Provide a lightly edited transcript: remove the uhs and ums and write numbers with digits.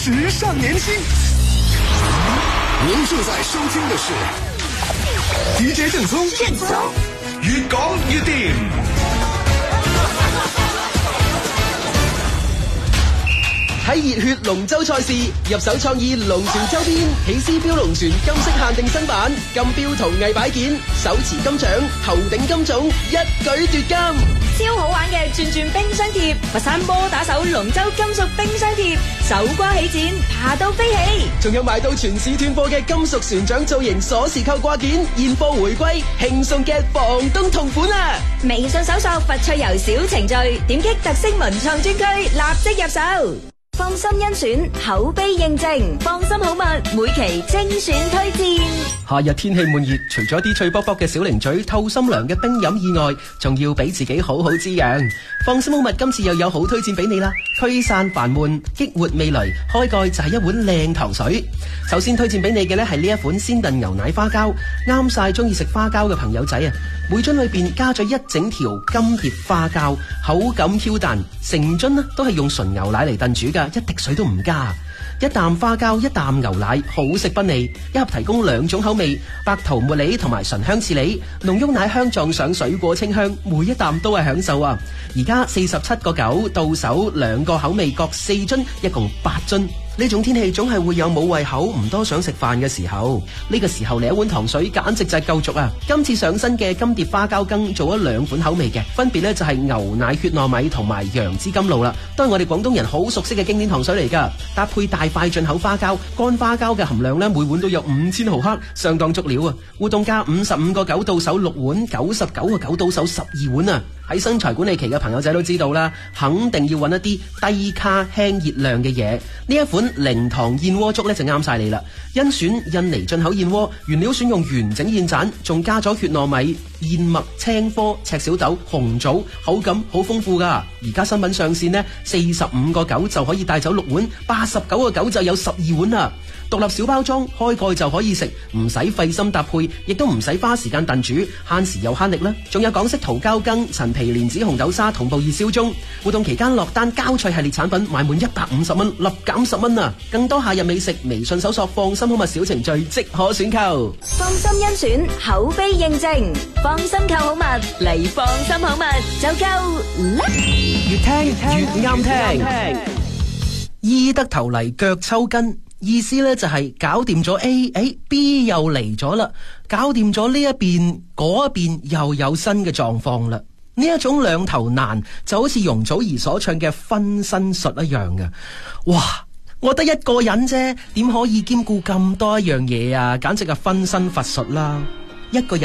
时尚年轻。您正在收听的是 DJ 正宗，越講越掂。 喺熱血龍舟賽事，入手創意龍船周邊，起司標龍船金色限定新版，金標陶藝擺件，手持金獎，頭頂金種，一舉奪金。 超好玩嘅轉轉冰箱貼，佛山摩打手龍舟金屬冰箱貼，手瓜起剪，爬到飛起。 仲有買到全市斷貨嘅金屬船長造型鎖匙扣掛件，現貨回歸，輕鬆嘅房東同款啊！ 微信搜索佛趣遊小程序，點擊特色文創專區，立即入手。放心甄選，口碑認證，放心好物，每期精選推薦。 夏日天氣悶熱，除咗啲脆卜卜嘅小零嘴、透心涼嘅冰飲以外，仲要俾自己好好滋養。放心好物今次又有好推薦俾你啦，驅散煩悶，激活味蕾，開蓋就係一碗靚糖水。首先推薦俾你嘅呢係呢一款鮮燉牛奶花膠，啱晒中意食花膠嘅朋友仔啊！每樽裏邊加咗一整條金蝶花膠，口感 Q 彈，成樽呢都係用純牛奶嚟燉煮噶，一滴水都唔加。一啖花膠，一啖牛奶，好食不膩。一盒提供2種口味，白桃茉莉同埋醇香刺梨，濃郁奶香撞上水果清香，每一啖都係享受啊！而家47.9到手，2個口味各4樽，一共8樽。呢種天氣總係會有冇胃口唔多想食飯嘅時候，呢個時候嚟一碗糖水簡直就係夠足啊！今次上身嘅金蝶花膠羹做咗2款口味嘅，分別呢就係牛奶血糯米同埋楊枝甘露啦，都係我哋廣東人好熟悉嘅經典糖水嚟噶。搭配大塊進口花膠，乾花膠嘅含量呢每碗都有5000毫克，相當足料啊！活動價55.9到手6碗，99.9到手12碗啊！喺身材管理期嘅朋友仔都知道啦，肯定要揾一啲低卡輕熱量嘅嘢。呢一款零糖燕窩粥咧就啱晒你啦！甄選印尼進口燕窩，原料選用完整燕盞，仲加咗血糯米、燕麥、青稞、赤小豆、紅棗，口感好豐富噶。而家新品上線呢，45.9就可以帶走6碗，89.9就有12碗啦。獨立小包裝，開蓋就可以食，唔使費心搭配，亦都唔使花時間燉煮，慳時又慳力啦。仲有港式桃膠羹、陳皮蓮子紅豆沙同步熱銷中。活動期間落單膠脆系列產品買滿150蚊，立減10蚊啊！更多夏日美食，微信搜索放心好物小程序即可選購。 放心甄選，口碑認證，放心購好物嚟，放心好物就夠啦！ 越聽越啱聽。醫得頭嚟腳抽筋，意思咧就係搞掂咗 A，B 又嚟咗啦，搞掂咗呢一邊，嗰一邊又有新嘅狀況啦。呢一種兩頭難就好似容祖兒所唱嘅分身術一樣嘅。哇，我得一個人啫，點可以兼顧咁多一樣嘢啊？簡直係分身乏術啦！一個人